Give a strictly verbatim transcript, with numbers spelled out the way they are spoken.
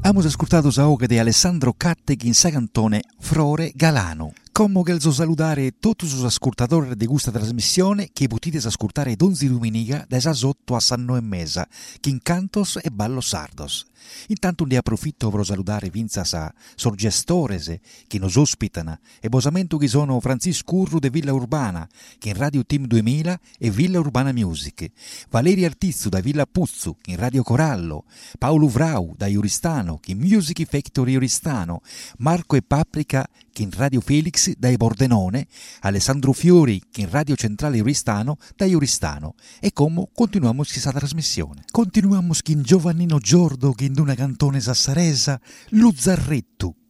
Abbiamo ascoltato Saoga di Alessandro Catteghi in sa cantone Frore Galano. Come che so salutare tutti i ascoltatori di questa trasmissione che potete ascoltare d'onzi domenica da sotto a Sanno e Mesa, che in cantos e ballo sardos. Intanto ne approfitto per salutare Vinzas a sorgestores che nos ospitano e bosamento che sono Francisco Urru de Villa Urbana, che in Radio Team duemila e Villa Urbana Music, Valerio Artizzu da Villa Puzzu, che in Radio Corallo, Paolo Vrau da Iuristano, che in Music Factory Iuristano, Marco e Paprika, che in Radio Felix da Bordenone, Alessandro Fiori, che in Radio Centrale Iuristano da Iuristano. E come continuiamo questa trasmissione? Continuiamo con Giovannino Giordo, che in una cantone sassaresa, Lo Zarretto.